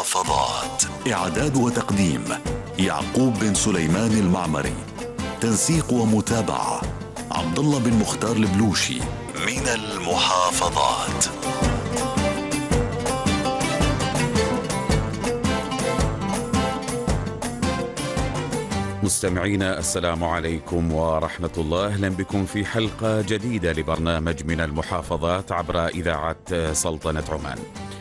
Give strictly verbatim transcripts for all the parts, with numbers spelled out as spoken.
المحافظات. إعداد وتقديم يعقوب بن سليمان المعمري. تنسيق ومتابعة عبد الله بن مختار البلوشي. من المحافظات. مستمعينا السلام عليكم ورحمة الله. أهلا بكم في حلقة جديدة لبرنامج من المحافظات عبر إذاعة سلطنة عمان.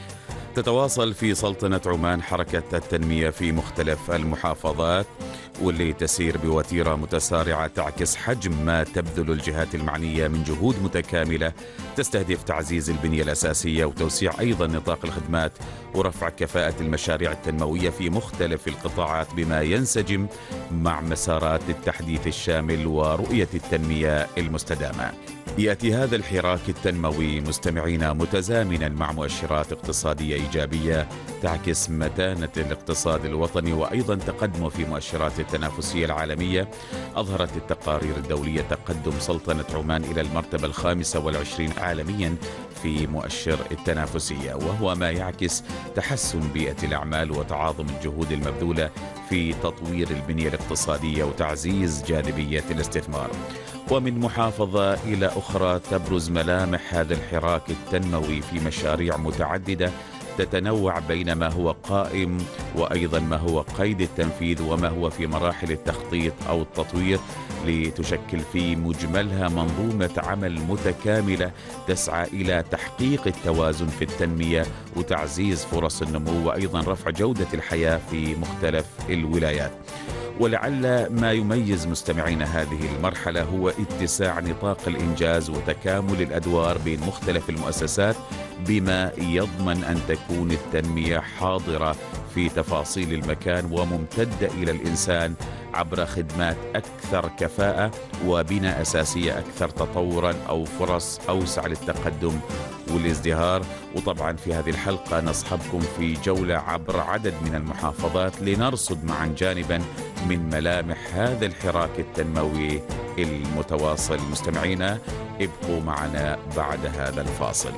تتواصل في سلطنة عمان حركة التنمية في مختلف المحافظات، واللي تسير بوتيرة متسارعة تعكس حجم ما تبذل الجهات المعنية من جهود متكاملة تستهدف تعزيز البنية الأساسية وتوسيع أيضا نطاق الخدمات ورفع كفاءة المشاريع التنموية في مختلف القطاعات بما ينسجم مع مسارات التحديث الشامل ورؤية التنمية المستدامة. يأتي هذا الحراك التنموي مستمعينا متزامنا مع مؤشرات اقتصادية إيجابية تعكس متانة الاقتصاد الوطني وأيضا تقدمه في مؤشرات التنافسية العالمية. أظهرت التقارير الدولية تقدم سلطنة عمان إلى المرتبة الخامسة والعشرين عالميا في مؤشر التنافسية، وهو ما يعكس تحسن بيئة الأعمال وتعاظم الجهود المبذولة في تطوير البنية الاقتصادية وتعزيز جاذبية الاستثمار. ومن محافظة إلى أخرى تبرز ملامح هذا الحراك التنموي في مشاريع متعددة تتنوع بين ما هو قائم وأيضا ما هو قيد التنفيذ وما هو في مراحل التخطيط أو التطوير، لتشكل في مجملها منظومة عمل متكاملة تسعى إلى تحقيق التوازن في التنمية وتعزيز فرص النمو وأيضا رفع جودة الحياة في مختلف الولايات. ولعل ما يميز مستمعين هذه المرحلة هو اتساع نطاق الإنجاز وتكامل الأدوار بين مختلف المؤسسات بما يضمن أن تكون التنمية حاضرة في تفاصيل المكان وممتدة إلى الإنسان عبر خدمات أكثر كفاءة وبناء أساسية أكثر تطورا أو فرص أوسع للتقدم والازدهار. وطبعا في هذه الحلقة نصحبكم في جولة عبر عدد من المحافظات لنرصد معا جانبا من ملامح هذا الحراك التنموي المتواصل. مستمعينا ابقوا معنا بعد هذا الفاصل.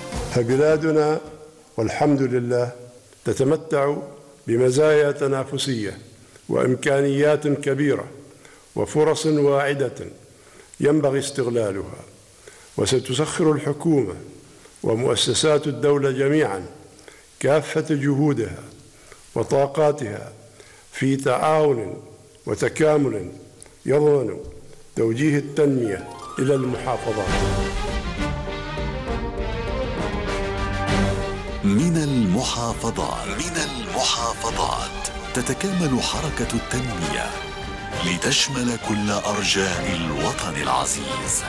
فبلادنا والحمد لله تتمتع بمزايا تنافسية وإمكانيات كبيرة وفرص واعدة ينبغي استغلالها، وستسخر الحكومة ومؤسسات الدولة جميعا كافة جهودها وطاقاتها في تعاون وتكامل يضمن توجيه التنمية إلى المحافظات. من المحافظات. من المحافظات تتكامل حركة التنمية لتشمل كل أرجاء الوطن العزيز.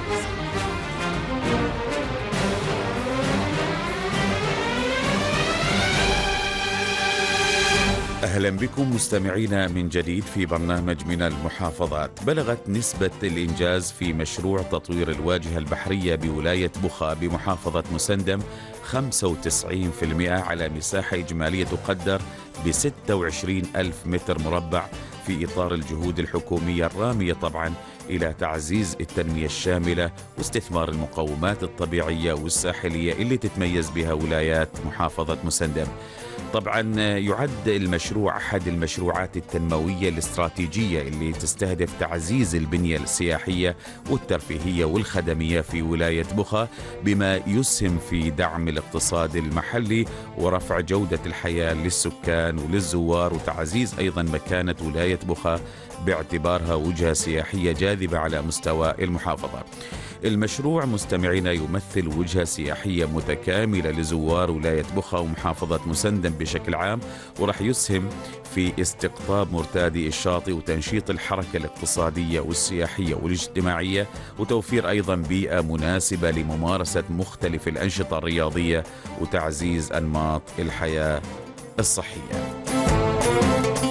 أهلا بكم مستمعينا من جديد في برنامج من المحافظات. بلغت نسبة الإنجاز في مشروع تطوير الواجهة البحرية بولاية بخا بمحافظة مسندم خمسة وتسعين بالمئة على مساحة إجمالية تقدر ب ستة وعشرين ألف متر مربع في إطار الجهود الحكومية الرامية طبعا إلى تعزيز التنمية الشاملة واستثمار المقومات الطبيعية والساحلية اللي تتميز بها ولايات محافظة مسندم. طبعا يعد المشروع أحد المشروعات التنموية الاستراتيجية اللي تستهدف تعزيز البنية السياحية والترفيهية والخدمية في ولاية بخا بما يسهم في دعم الاقتصاد المحلي ورفع جودة الحياة للسكان وللزوار وتعزيز أيضا مكانة ولاية بخا باعتبارها وجهة سياحية جاذبة على مستوى المحافظة. المشروع مستمعينا يمثل وجهة سياحية متكاملة لزوار ولاية بخا ومحافظة مسندم بشكل عام، ورح يسهم في استقطاب مرتادي الشاطئ وتنشيط الحركة الاقتصادية والسياحية والاجتماعية وتوفير أيضا بيئة مناسبة لممارسة مختلف الأنشطة الرياضية وتعزيز أنماط الحياة الصحية.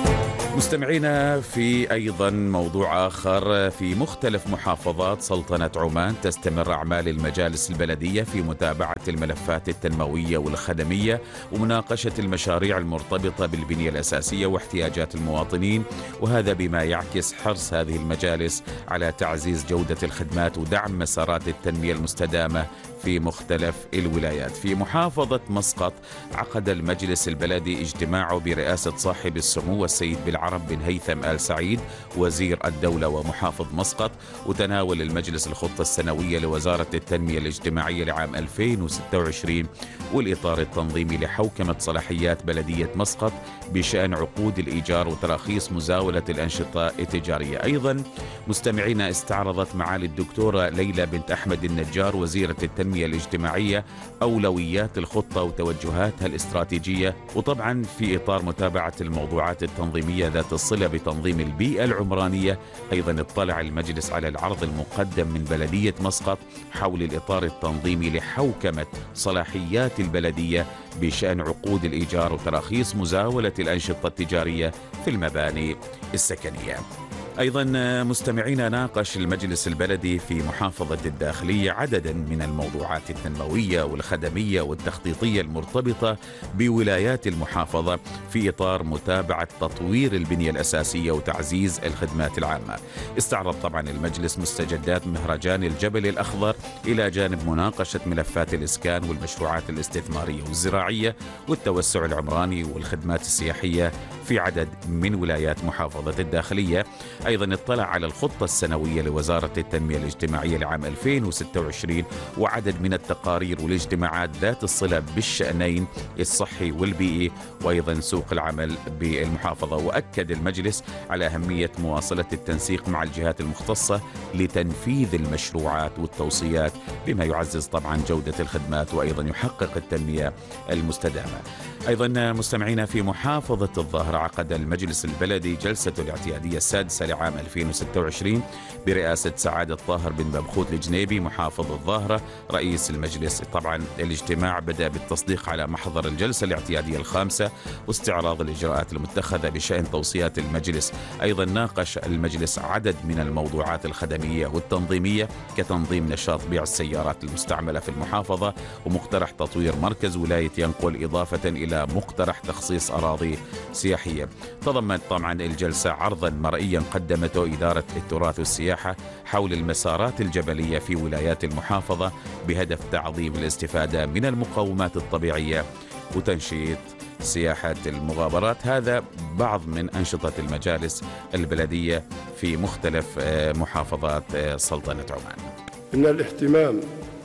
مستمعينا، في أيضا موضوع آخر، في مختلف محافظات سلطنة عمان تستمر أعمال المجالس البلدية في متابعة الملفات التنموية والخدمية ومناقشة المشاريع المرتبطة بالبنية الأساسية واحتياجات المواطنين، وهذا بما يعكس حرص هذه المجالس على تعزيز جودة الخدمات ودعم مسارات التنمية المستدامة في مختلف الولايات. في محافظة مسقط عقد المجلس البلدي اجتماعه برئاسة صاحب السمو السيد بالعرب بن هيثم آل سعيد وزير الدولة ومحافظ مسقط، وتناول المجلس الخطة السنوية لوزارة التنمية الاجتماعية لعام ألفين وستة وعشرين والإطار التنظيمي لحوكمة صلاحيات بلدية مسقط بشأن عقود الإيجار وتراخيص مزاولة الأنشطة التجارية. أيضا مستمعينا، استعرضت معالي الدكتورة ليلى بنت أحمد النجار وزيرة التنمية الاجتماعية أولويات الخطة وتوجهاتها الاستراتيجية، وطبعا في إطار متابعة الموضوعات التنظيمية ذات الصلة بتنظيم البيئة العمرانية. أيضا اطلع المجلس على العرض المقدم من بلدية مسقط حول الإطار التنظيمي لحوكمة صلاحيات البلدية بشأن عقود الإيجار وتراخيص مزاولة الأنشطة التجارية في المباني السكنية. أيضا مستمعينا، ناقش المجلس البلدي في محافظة الداخلية عددا من الموضوعات التنموية والخدمية والتخطيطية المرتبطة بولايات المحافظة في إطار متابعة تطوير البنية الأساسية وتعزيز الخدمات العامة. استعرض طبعا المجلس مستجدات مهرجان الجبل الأخضر إلى جانب مناقشة ملفات الإسكان والمشروعات الاستثمارية والزراعية والتوسع العمراني والخدمات السياحية في عدد من ولايات محافظة الداخلية. أيضا اطلع على الخطة السنوية لوزارة التنمية الاجتماعية لعام ألفين وستة وعشرين وعدد من التقارير والاجتماعات ذات الصلة بالشأنين الصحي والبيئي وأيضا سوق العمل بالمحافظة. وأكد المجلس على أهمية مواصلة التنسيق مع الجهات المختصة لتنفيذ المشروعات والتوصيات بما يعزز طبعا جودة الخدمات وأيضا يحقق التنمية المستدامة. أيضا مستمعينا، في محافظة الظاهرة عقد المجلس البلدي جلسة الاعتيادية السادسة لعام ألفين وستة وعشرين برئاسة سعادة طاهر بن ببخوت الجنيبي محافظ الظاهرة رئيس المجلس. طبعا الاجتماع بدأ بالتصديق على محضر الجلسة الاعتيادية الخامسة واستعراض الإجراءات المتخذة بشأن توصيات المجلس. أيضا ناقش المجلس عدد من الموضوعات الخدمية والتنظيمية كتنظيم نشاط بيع السيارات المستعملة في المحافظة ومقترح تطوير مركز ولاية ينقل إضافة إلى مقترح تخصيص أراضي سياحية. تضمنت طبعا الجلسة عرضا مرئيا قدمته إدارة التراث والسياحة حول المسارات الجبلية في ولايات المحافظة بهدف تعظيم الاستفادة من المقومات الطبيعية وتنشيط سياحة المغامرات. هذا بعض من أنشطة المجالس البلدية في مختلف محافظات سلطنة عمان. إن الاهتمام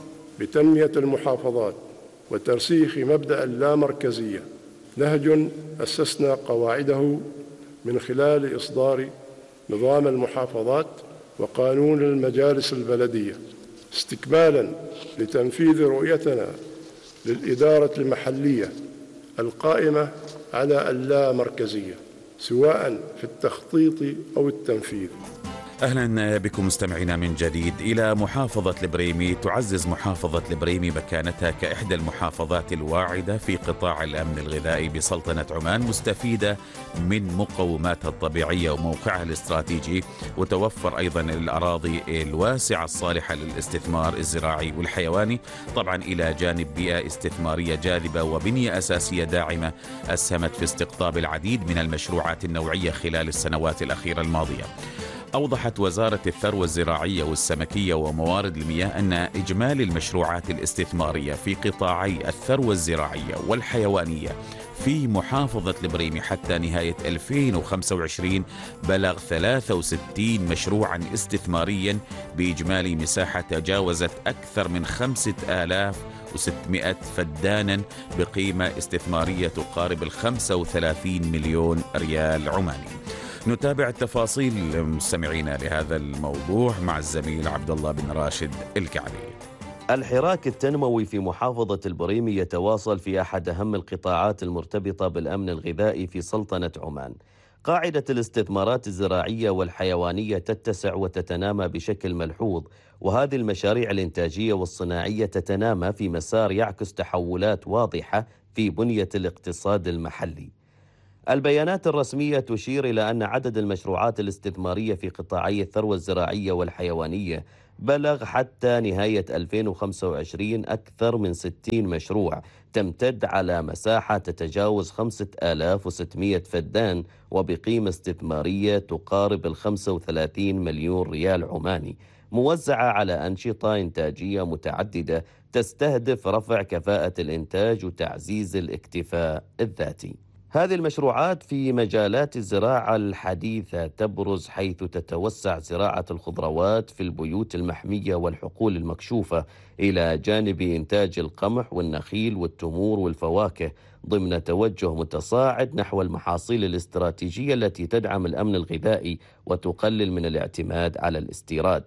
بتنمية المحافظات وترسيخ مبدأ اللامركزية نهج أسسنا قواعده من خلال إصدار نظام المحافظات وقانون المجالس البلدية استكمالا لتنفيذ رؤيتنا للإدارة المحلية القائمة على اللامركزية سواء في التخطيط أو التنفيذ. أهلا بكم مستمعينا من جديد. إلى محافظة البريمي. تعزز محافظة البريمي مكانتها كإحدى المحافظات الواعدة في قطاع الأمن الغذائي بسلطنة عمان، مستفيدة من مقوماتها الطبيعية وموقعها الاستراتيجي، وتوفر أيضا الأراضي الواسعة الصالحة للاستثمار الزراعي والحيواني، طبعا إلى جانب بيئة استثمارية جاذبة وبنية أساسية داعمة أسهمت في استقطاب العديد من المشروعات النوعية خلال السنوات الأخيرة الماضية. أوضحت وزارة الثروة الزراعية والسمكية وموارد المياه أن إجمالي المشروعات الاستثمارية في قطاعي الثروة الزراعية والحيوانية في محافظة البريمي حتى نهاية ألفين وخمسة وعشرين بلغ ثلاثة وستين مشروعا استثماريا بإجمالي مساحة تجاوزت أكثر من خمسة آلاف وستمائة فدانا بقيمة استثمارية تقارب الخمسة وثلاثين مليون ريال عماني. نتابع التفاصيل مستمعينا لهذا الموضوع مع الزميل عبد الله بن راشد الكعبي. الحراك التنموي في محافظة البريمي يتواصل في أحد أهم القطاعات المرتبطة بالأمن الغذائي في سلطنة عمان. قاعدة الاستثمارات الزراعية والحيوانية تتسع وتتنامى بشكل ملحوظ، وهذه المشاريع الإنتاجية والصناعية تتنامى في مسار يعكس تحولات واضحة في بنية الاقتصاد المحلي. البيانات الرسمية تشير إلى أن عدد المشروعات الاستثمارية في قطاعي الثروة الزراعية والحيوانية بلغ حتى نهاية ألفين وخمسة وعشرين أكثر من ستين مشروع، تمتد على مساحة تتجاوز خمسة آلاف وستمئة فدان، وبقيمة استثمارية تقارب ال خمسة وثلاثين مليون ريال عماني، موزعة على أنشطة إنتاجية متعددة تستهدف رفع كفاءة الإنتاج وتعزيز الاكتفاء الذاتي. هذه المشروعات في مجالات الزراعة الحديثة تبرز حيث تتوسع زراعة الخضروات في البيوت المحمية والحقول المكشوفة، إلى جانب إنتاج القمح والنخيل والتمور والفواكه، ضمن توجه متصاعد نحو المحاصيل الاستراتيجية التي تدعم الأمن الغذائي وتقلل من الاعتماد على الاستيراد.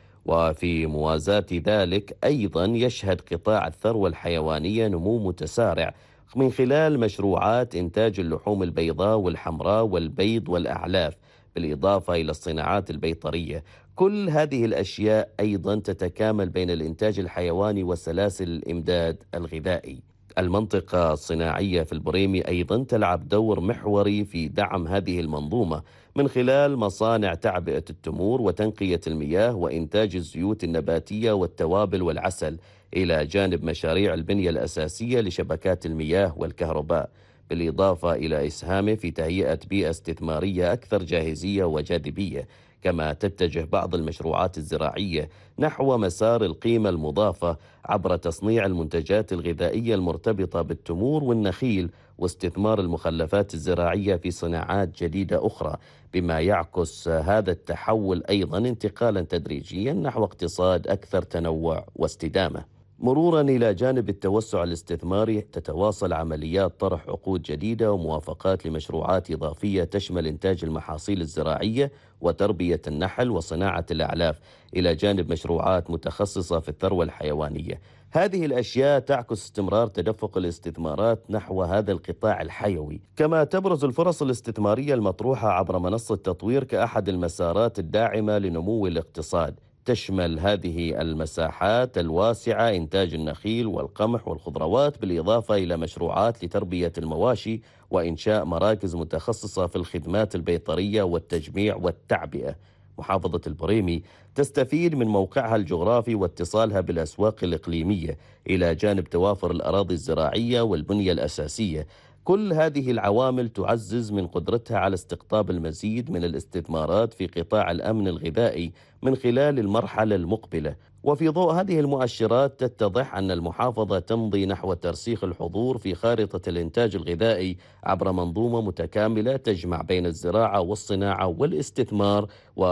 وفي موازاة ذلك أيضا يشهد قطاع الثروة الحيوانية نمو متسارع من خلال مشروعات إنتاج اللحوم البيضاء والحمراء والبيض والأعلاف، بالإضافة إلى الصناعات البيطرية. كل هذه الأشياء أيضا تتكامل بين الإنتاج الحيواني وسلاسل الإمداد الغذائي. المنطقة الصناعية في البريمي أيضا تلعب دور محوري في دعم هذه المنظومة من خلال مصانع تعبئة التمور وتنقية المياه وإنتاج الزيوت النباتية والتوابل والعسل، إلى جانب مشاريع البنية الأساسية لشبكات المياه والكهرباء، بالإضافة إلى إسهامه في تهيئة بيئة استثمارية أكثر جاهزية وجاذبية. كما تتجه بعض المشروعات الزراعية نحو مسار القيمة المضافة عبر تصنيع المنتجات الغذائية المرتبطة بالتمور والنخيل واستثمار المخلفات الزراعية في صناعات جديدة أخرى، بما يعكس هذا التحول أيضا انتقالا تدريجيا نحو اقتصاد أكثر تنوع واستدامة. مرورا إلى جانب التوسع الاستثماري، تتواصل عمليات طرح عقود جديدة وموافقات لمشروعات إضافية تشمل إنتاج المحاصيل الزراعية وتربية النحل وصناعة الأعلاف، إلى جانب مشروعات متخصصة في الثروة الحيوانية. هذه الأشياء تعكس استمرار تدفق الاستثمارات نحو هذا القطاع الحيوي. كما تبرز الفرص الاستثمارية المطروحة عبر منصة تطوير كأحد المسارات الداعمة لنمو الاقتصاد. تشمل هذه المساحات الواسعة إنتاج النخيل والقمح والخضروات، بالإضافة إلى مشروعات لتربية المواشي وإنشاء مراكز متخصصة في الخدمات البيطرية والتجميع والتعبئة. محافظة البريمي تستفيد من موقعها الجغرافي واتصالها بالأسواق الإقليمية، إلى جانب توافر الأراضي الزراعية والبنية الأساسية. كل هذه العوامل تعزز من قدرتها على استقطاب المزيد من الاستثمارات في قطاع الأمن الغذائي من خلال المرحلة المقبلة. وفي ضوء هذه المؤشرات تتضح أن المحافظة تمضي نحو ترسيخ الحضور في خارطة الإنتاج الغذائي عبر منظومة متكاملة تجمع بين الزراعة والصناعة والاستثمار،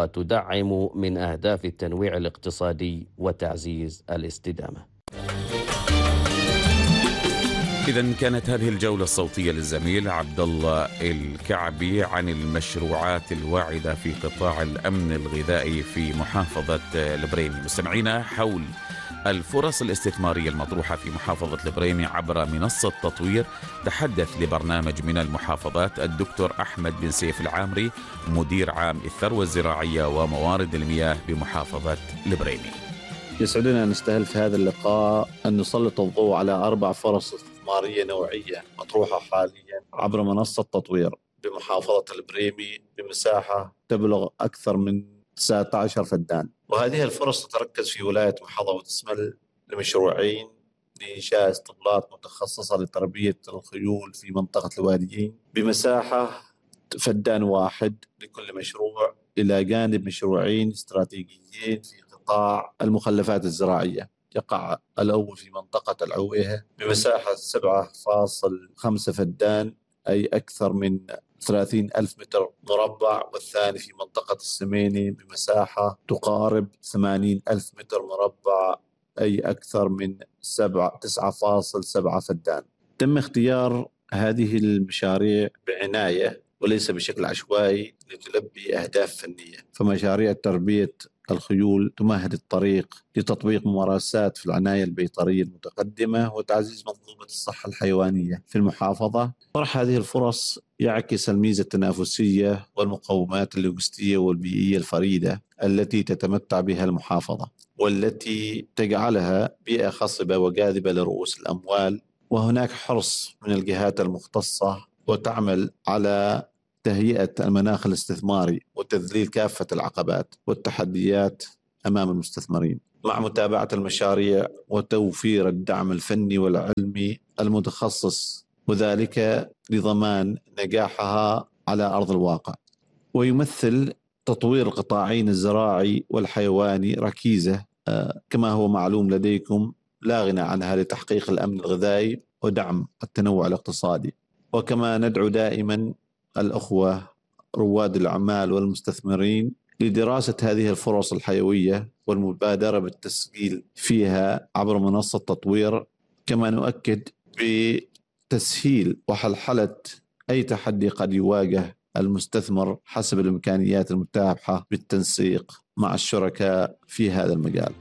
وتدعم من أهداف التنويع الاقتصادي وتعزيز الاستدامة. إذن كانت هذه الجولة الصوتية للزميل عبد الله الكعبي عن المشروعات الواعدة في قطاع الأمن الغذائي في محافظة البريمي. مستمعينا، حول الفرص الاستثمارية المطروحة في محافظة البريمي عبر منصة تطوير، تحدث لبرنامج من المحافظات الدكتور أحمد بن سيف العامري، مدير عام الثروة الزراعية وموارد المياه بمحافظة البريمي. يسعدنا أن نستهل في هذا اللقاء أن نسلط الضوء على أربع فرص استثمارية نوعية مطروحة حاليا عبر منصة تطوير بمحافظة البريمي بمساحة تبلغ أكثر من تسعة عشر فدان. وهذه الفرص تتركز في ولاية محافظة وتشمل لمشروعين لإنشاء اسطبلات متخصصة لتربية الخيول في منطقة الواديين بمساحة فدان واحد لكل مشروع، إلى جانب مشروعين استراتيجيين في قطاع المخلفات الزراعية. يقع الأول في منطقة العويهة بمساحة سبعة فاصل خمسة فدان، أي أكثر من ثلاثين ألف متر مربع، والثاني في منطقة السميني بمساحة تقارب ثمانين ألف متر مربع، أي أكثر من تسعة فاصل سبعة فدان. تم اختيار هذه المشاريع بعناية وليس بشكل عشوائي لتلبي أهداف فنية. فمشاريع تربية الخيول تمهد الطريق لتطبيق ممارسات في العناية البيطرية المتقدمة وتعزيز منظومة الصحة الحيوانية في المحافظة. طرح هذه الفرص يعكس الميزة التنافسية والمقومات اللوجستية والبيئية الفريدة التي تتمتع بها المحافظة، والتي تجعلها بيئة خصبة وجاذبة لرؤوس الأموال. وهناك حرص من الجهات المختصة وتعمل على تهيئة المناخ الاستثماري وتذليل كافة العقبات والتحديات أمام المستثمرين، مع متابعة المشاريع وتوفير الدعم الفني والعلمي المتخصص، وذلك لضمان نجاحها على أرض الواقع. ويمثل تطوير القطاعين الزراعي والحيواني ركيزة كما هو معلوم لديكم لا غنى عنها لتحقيق الأمن الغذائي ودعم التنوع الاقتصادي. وكما ندعو دائما الأخوة رواد الأعمال والمستثمرين لدراسة هذه الفرص الحيوية والمبادرة بالتسجيل فيها عبر منصة تطوير، كما نؤكد بتسهيل وحلحلة أي تحدي قد يواجه المستثمر حسب الإمكانيات المتاحة بالتنسيق مع الشركاء في هذا المجال.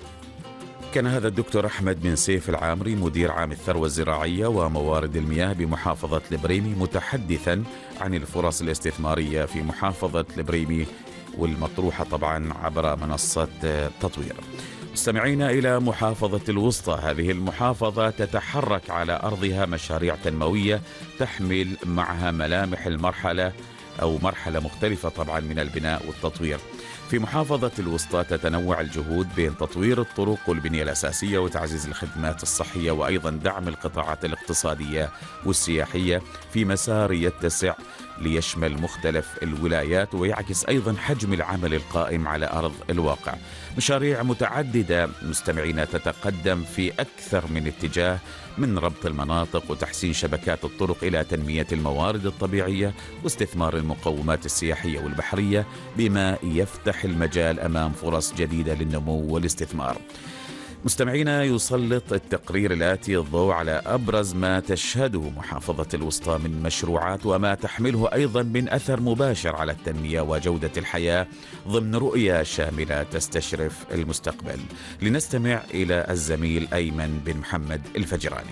كان هذا الدكتور أحمد بن سيف العامري مدير عام الثروة الزراعية وموارد المياه بمحافظة البريمي متحدثا عن الفرص الاستثمارية في محافظة البريمي والمطروحة طبعا عبر منصة تطوير. مستمعينا إلى محافظة الوسطى، هذه المحافظة تتحرك على أرضها مشاريع تنموية تحمل معها ملامح المرحلة أو مرحلة مختلفة طبعا من البناء والتطوير. في محافظة الوسطى تتنوع الجهود بين تطوير الطرق والبنية الأساسية وتعزيز الخدمات الصحية وأيضا دعم القطاعات الاقتصادية والسياحية في مسار يتسع ليشمل مختلف الولايات ويعكس أيضا حجم العمل القائم على أرض الواقع. مشاريع متعددة مستمعين تتقدم في أكثر من اتجاه، من ربط المناطق وتحسين شبكات الطرق إلى تنمية الموارد الطبيعية واستثمار المقومات السياحية والبحرية، بما يفتح المجال أمام فرص جديدة للنمو والاستثمار. مستمعينا، يسلط التقرير الآتي الضوء على أبرز ما تشهده محافظة الوسطى من مشروعات وما تحمله أيضا من أثر مباشر على التنمية وجودة الحياة ضمن رؤية شاملة تستشرف المستقبل. لنستمع إلى الزميل أيمن بن محمد الفجراني.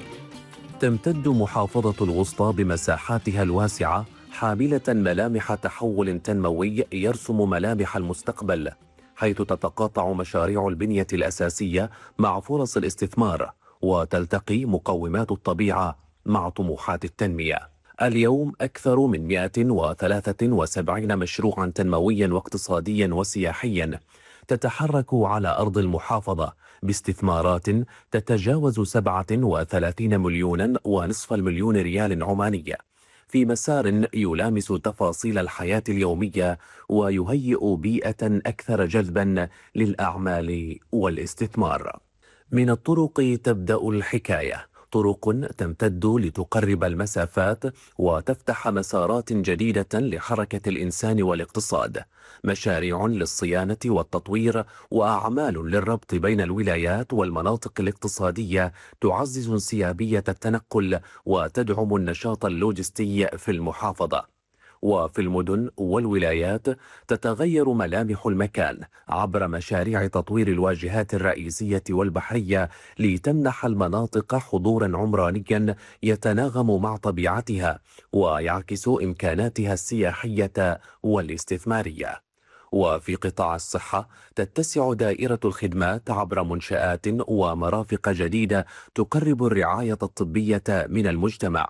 تمتد محافظة الوسطى بمساحاتها الواسعة حاملة ملامح تحول تنموي يرسم ملامح المستقبل، حيث تتقاطع مشاريع البنية الأساسية مع فرص الاستثمار وتلتقي مقومات الطبيعة مع طموحات التنمية. اليوم أكثر من مئة وثلاثة وسبعين مشروعا تنمويا واقتصاديا وسياحيا تتحرك على أرض المحافظة باستثمارات تتجاوز سبعة وثلاثين مليونا ونصف المليون ريال عماني، في مسار يلامس تفاصيل الحياة اليومية ويهيئ بيئة أكثر جذبا للأعمال والاستثمار. من الطرق تبدأ الحكاية، طرق تمتد لتقرب المسافات وتفتح مسارات جديدة لحركة الإنسان والاقتصاد، مشاريع للصيانة والتطوير وأعمال للربط بين الولايات والمناطق الاقتصادية تعزز انسيابية التنقل وتدعم النشاط اللوجستي في المحافظة. وفي المدن والولايات تتغير ملامح المكان عبر مشاريع تطوير الواجهات الرئيسية والبحرية لتمنح المناطق حضورا عمرانيا يتناغم مع طبيعتها ويعكس إمكاناتها السياحية والاستثمارية. وفي قطاع الصحة تتسع دائرة الخدمات عبر منشآت ومرافق جديدة تقرب الرعاية الطبية من المجتمع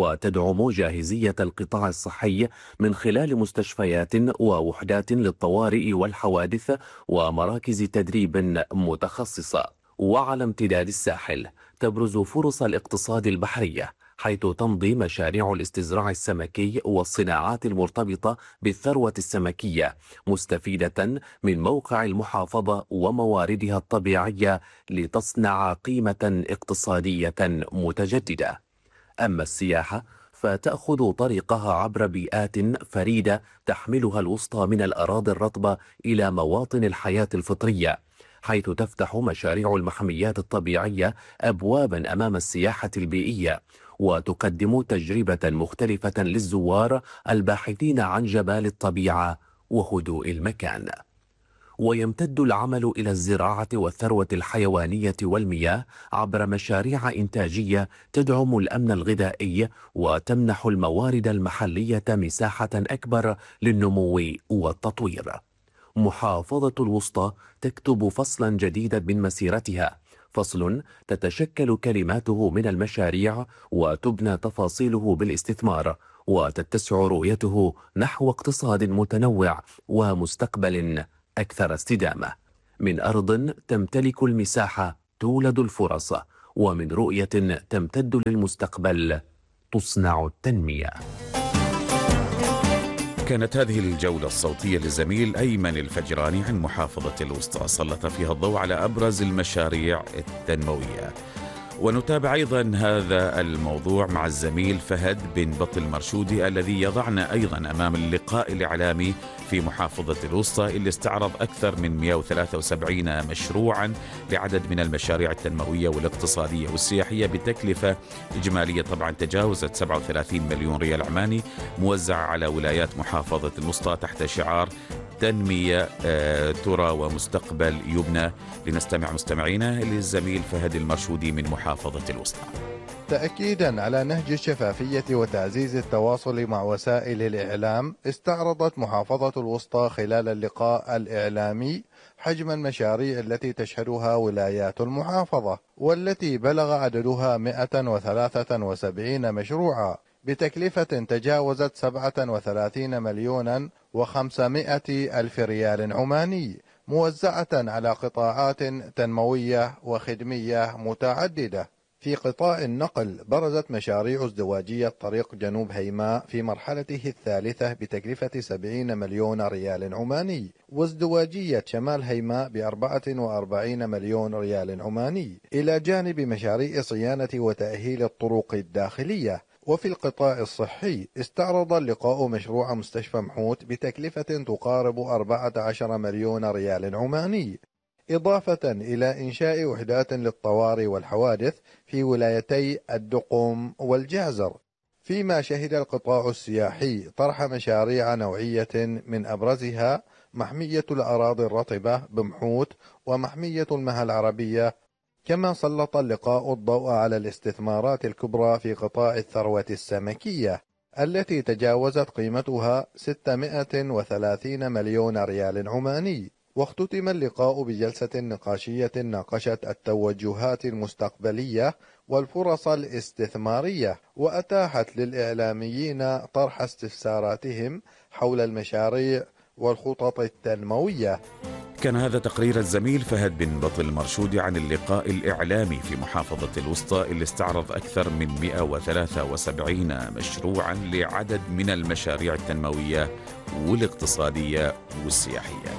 وتدعم جاهزية القطاع الصحي من خلال مستشفيات ووحدات للطوارئ والحوادث ومراكز تدريب متخصصة. وعلى امتداد الساحل تبرز فرص الاقتصاد البحري، حيث تمضي مشاريع الاستزراع السمكي والصناعات المرتبطة بالثروة السمكية مستفيدة من موقع المحافظة ومواردها الطبيعية لتصنع قيمة اقتصادية متجددة. أما السياحة فتأخذ طريقها عبر بيئات فريدة تحملها الوسطى من الأراضي الرطبة إلى مواطن الحياة الفطرية، حيث تفتح مشاريع المحميات الطبيعية أبوابا أمام السياحة البيئية وتقدم تجربة مختلفة للزوار الباحثين عن جمال الطبيعة وهدوء المكان. ويمتد العمل إلى الزراعة والثروة الحيوانية والمياه عبر مشاريع إنتاجية تدعم الأمن الغذائي وتمنح الموارد المحلية مساحة أكبر للنمو والتطوير. محافظة الوسطى تكتب فصلا جديدا من مسيرتها، فصل تتشكل كلماته من المشاريع وتبنى تفاصيله بالاستثمار، وتتسع رؤيته نحو اقتصاد متنوع ومستقبل أكثر استدامة، من أرض تمتلك المساحة تولد الفرص، ومن رؤية تمتد للمستقبل تصنع التنمية. كانت هذه الجولة الصوتية للزميل أيمن الفجراني عن محافظة الوسطى، سلط فيها الضوء على أبرز المشاريع التنموية. ونتابع أيضا هذا الموضوع مع الزميل فهد بن بطل مرشودي الذي يضعنا أيضا أمام اللقاء الإعلامي في محافظة الوسطى اللي استعرض أكثر من مئة وثلاثة وسبعين مشروعا لعدد من المشاريع التنموية والاقتصادية والسياحية بتكلفة إجمالية طبعا تجاوزت سبعة وثلاثين مليون ريال عماني، موزع على ولايات محافظة الوسطى تحت شعار تنمية آه ترى ومستقبل يبنى. لنستمع مستمعينا للزميل فهد المرشودي من محافظة الوسطى. تأكيدا على نهج الشفافية وتعزيز التواصل مع وسائل الإعلام، استعرضت محافظة الوسطى خلال اللقاء الإعلامي حجم المشاريع التي تشهدها ولايات المحافظة، والتي بلغ عددها مئة وثلاثة وسبعين مشروعا بتكلفة تجاوزت سبعة وثلاثين مليونا وخمسمائة ألف ريال عماني، موزعة على قطاعات تنموية وخدمية متعددة. في قطاع النقل برزت مشاريع ازدواجية طريق جنوب هيماء في مرحلته الثالثة بتكلفة سبعين مليون ريال عماني، وازدواجية شمال هيماء بأربعة وأربعين مليون ريال عماني، إلى جانب مشاريع صيانة وتأهيل الطرق الداخلية. وفي القطاع الصحي استعرض اللقاء مشروع مستشفى محوت بتكلفة تقارب أربعة عشر مليون ريال عماني، إضافة إلى إنشاء وحدات للطوارئ والحوادث في ولايتي الدقم والجازر. فيما شهد القطاع السياحي طرح مشاريع نوعية من أبرزها محمية الأراضي الرطبة بمحوت ومحمية المها العربية. كما سلط اللقاء الضوء على الاستثمارات الكبرى في قطاع الثروة السمكية التي تجاوزت قيمتها ستمائة وثلاثين مليون ريال عماني. واختتم اللقاء بجلسة نقاشية ناقشت التوجهات المستقبلية والفرص الاستثمارية، وأتاحت للإعلاميين طرح استفساراتهم حول المشاريع والخطط التنموية. كان هذا تقرير الزميل فهد بن بطل مرشودي عن اللقاء الإعلامي في محافظة الوسطى اللي استعرض أكثر من مئة وثلاثة وسبعين مشروعا لعدد من المشاريع التنموية والاقتصادية والسياحية.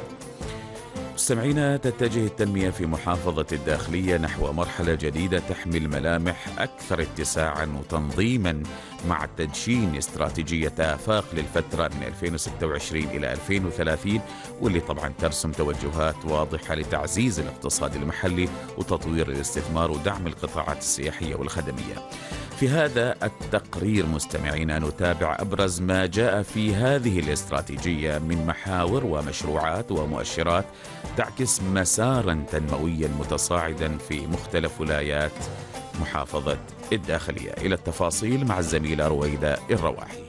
مستمعينا، تتجه التنمية في محافظة الداخلية نحو مرحلة جديدة تحمل ملامح أكثر اتساعا وتنظيما مع تدشين استراتيجية آفاق للفترة من ألفين وستة وعشرين إلى ألفين وثلاثين، واللي طبعا ترسم توجهات واضحة لتعزيز الاقتصاد المحلي وتطوير الاستثمار ودعم القطاعات السياحية والخدمية. في هذا التقرير مستمعينا نتابع أبرز ما جاء في هذه الاستراتيجية من محاور ومشروعات ومؤشرات تعكس مسارا تنمويا متصاعدا في مختلف ولايات محافظة الداخلية. إلى التفاصيل مع الزميلة رويدة الرواحي.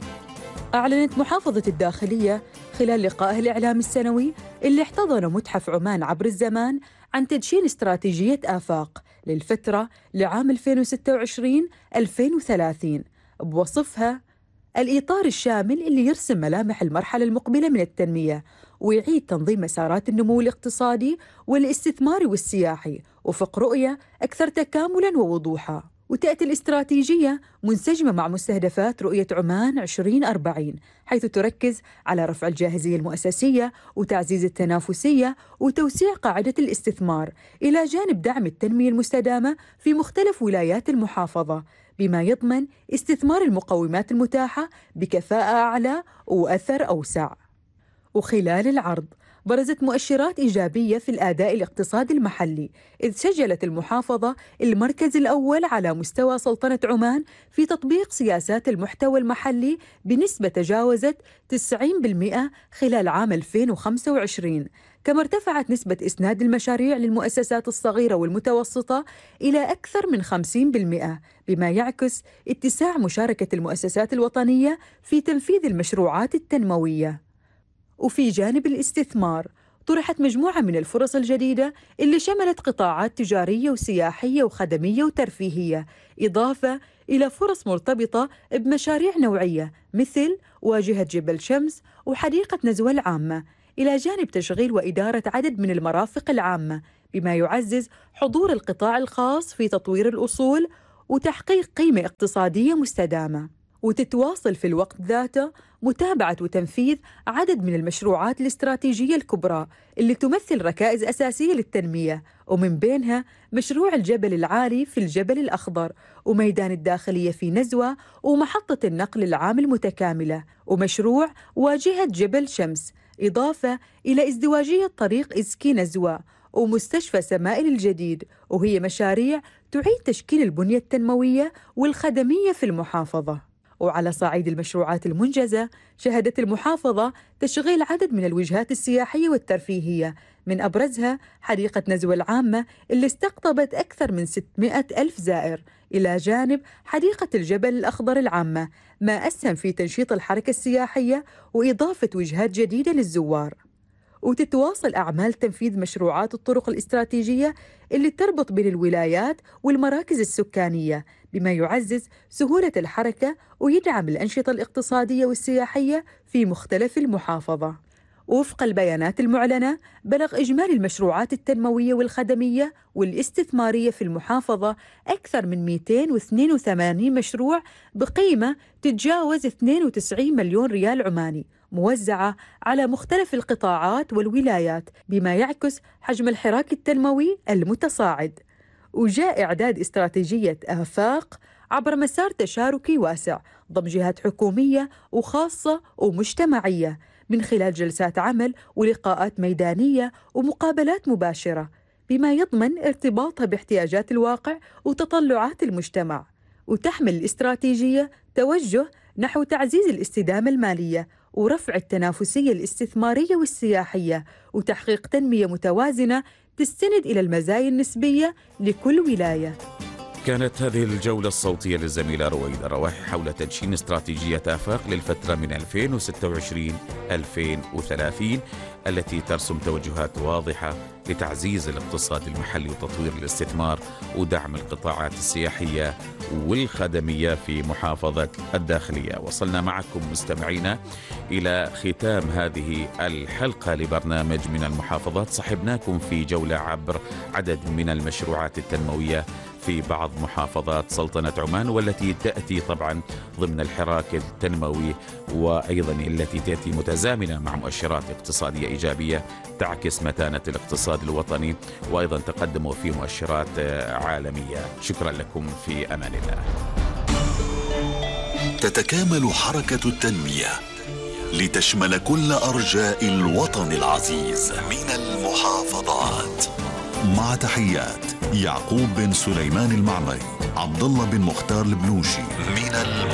أعلنت محافظة الداخلية خلال لقائه الإعلامي السنوي اللي احتضنه متحف عمان عبر الزمان عن تدشين استراتيجية آفاق للفترة لعام ألفين وستة وعشرين ألفين وثلاثين، بوصفها الإطار الشامل اللي يرسم ملامح المرحلة المقبلة من التنمية ويعيد تنظيم مسارات النمو الاقتصادي والاستثماري والسياحي وفق رؤية أكثر تكاملاً ووضوحاً. وتأتي الاستراتيجية منسجمة مع مستهدفات رؤية عمان عشرين أربعين، حيث تركز على رفع الجاهزية المؤسسية وتعزيز التنافسية وتوسيع قاعدة الاستثمار، إلى جانب دعم التنمية المستدامة في مختلف ولايات المحافظة، بما يضمن استثمار المقومات المتاحة بكفاءة أعلى وأثر أوسع. وخلال العرض برزت مؤشرات إيجابية في الأداء الاقتصادي المحلي، إذ سجلت المحافظة المركز الأول على مستوى سلطنة عمان في تطبيق سياسات المحتوى المحلي بنسبة تجاوزت تسعين بالمئة خلال عام ألفين وخمسة وعشرين. كما ارتفعت نسبة إسناد المشاريع للمؤسسات الصغيرة والمتوسطة إلى أكثر من خمسين بالمئة، بما يعكس اتساع مشاركة المؤسسات الوطنية في تنفيذ المشروعات التنموية. وفي جانب الاستثمار طرحت مجموعة من الفرص الجديدة اللي شملت قطاعات تجارية وسياحية وخدمية وترفيهية، إضافة إلى فرص مرتبطة بمشاريع نوعية مثل واجهة جبل شمس وحديقة نزوة العامة، إلى جانب تشغيل وإدارة عدد من المرافق العامة، بما يعزز حضور القطاع الخاص في تطوير الأصول وتحقيق قيمة اقتصادية مستدامة. وتتواصل في الوقت ذاته متابعة وتنفيذ عدد من المشروعات الاستراتيجية الكبرى اللي تمثل ركائز أساسية للتنمية، ومن بينها مشروع الجبل العالي في الجبل الأخضر، وميدان الداخلية في نزوة، ومحطة النقل العام المتكاملة، ومشروع واجهة جبل شمس، إضافة إلى ازدواجية طريق إزكي نزوة، ومستشفى سمائل الجديد، وهي مشاريع تعيد تشكيل البنية التنموية والخدمية في المحافظة. وعلى صعيد المشروعات المنجزة، شهدت المحافظة تشغيل عدد من الوجهات السياحية والترفيهية، من أبرزها حديقة نزوة العامة اللي استقطبت أكثر من ستمائة ألف زائر، إلى جانب حديقة الجبل الأخضر العامة، ما أسهم في تنشيط الحركة السياحية وإضافة وجهات جديدة للزوار. وتتواصل أعمال تنفيذ مشروعات الطرق الاستراتيجية اللي تربط بين الولايات والمراكز السكانية، بما يعزز سهولة الحركة ويدعم الأنشطة الاقتصادية والسياحية في مختلف المحافظة. وفق البيانات المعلنة، بلغ إجمالي المشروعات التنموية والخدمية والاستثمارية في المحافظة أكثر من مئتين واثنين وثمانين مشروع بقيمة تتجاوز اثنين وتسعين مليون ريال عماني، موزعة على مختلف القطاعات والولايات، بما يعكس حجم الحراك التنموي المتصاعد. وجاء إعداد استراتيجية آفاق عبر مسار تشاركي واسع ضم جهات حكومية وخاصة ومجتمعية، من خلال جلسات عمل ولقاءات ميدانية ومقابلات مباشرة، بما يضمن ارتباطها باحتياجات الواقع وتطلعات المجتمع. وتحمل الاستراتيجية توجه نحو تعزيز الاستدامة المالية ورفع التنافسية الاستثمارية والسياحية، وتحقيق تنمية متوازنة تستند إلى المزايا النسبية لكل ولاية. كانت هذه الجولة الصوتية للزميلة رويدة رواحي حول تدشين استراتيجية آفاق للفترة من ألفين وستة وعشرين ألفين وثلاثين، التي ترسم توجهات واضحة لتعزيز الاقتصاد المحلي وتطوير الاستثمار ودعم القطاعات السياحية والخدمية في محافظة الداخلية. وصلنا معكم مستمعينا إلى ختام هذه الحلقة لبرنامج من المحافظات. صحبناكم في جولة عبر عدد من المشروعات التنموية في بعض محافظات سلطنة عمان، والتي تأتي طبعا ضمن الحراك التنموي، وأيضا التي تأتي متزامنة مع مؤشرات اقتصادية إيجابية تعكس متانة الاقتصاد الوطني، وأيضا تقدموا في مؤشرات عالمية. شكرا لكم، في أمان الله. تتكامل حركة التنمية لتشمل كل أرجاء الوطن العزيز من المحافظات. مع تحيات يعقوب بن سليمان المعمري، عبد الله بن مختار البنوشي من